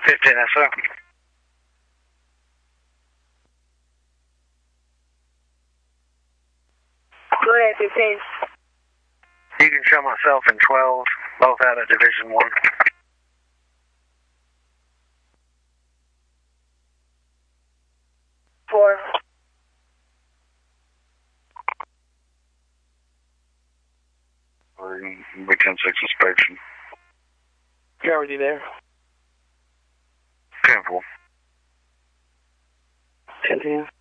15 SO. Go ahead, 15. You can show myself and 12, both out of Division 1. Four. Or be 10-6 inspection. You're already there. 10-4. 10-10.